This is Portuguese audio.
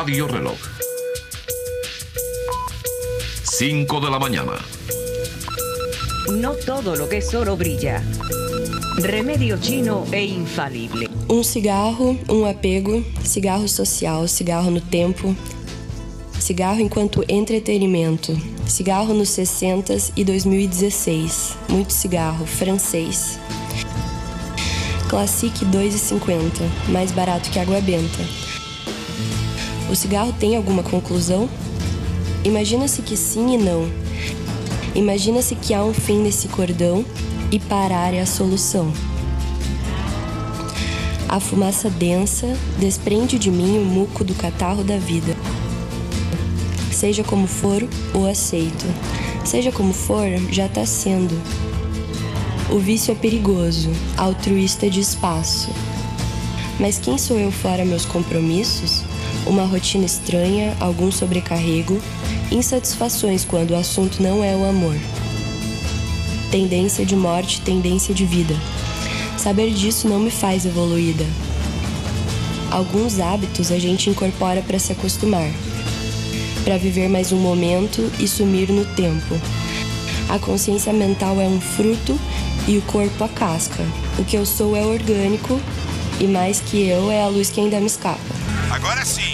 Radio Reloj. 5 de la mañana. No todo lo que es oro brilla. Remédio chino e infalível. Um cigarro, um apego, cigarro social, cigarro no tempo, cigarro enquanto entretenimento, cigarro nos 60s e 2016, muito cigarro, francês. Classic 2,50, mais barato que água benta. O cigarro tem alguma conclusão? Imagina-se que sim e não. Imagina-se que há um fim nesse cordão e parar é a solução. A fumaça densa desprende de mim o muco do catarro da vida. Seja como for, o aceito. Seja como for, já tá sendo. O vício é perigoso, altruísta de espaço. Mas quem sou eu fora meus compromissos? Uma rotina estranha, algum sobrecarrego, insatisfações quando o assunto não é o amor. Tendência de morte, tendência de vida. Saber disso não me faz evoluída. Alguns hábitos a gente incorpora para se acostumar, para viver mais um momento e sumir no tempo. A consciência mental é um fruto e o corpo a casca. O que eu sou é orgânico e mais que eu é a luz que ainda me escapa. Agora sim!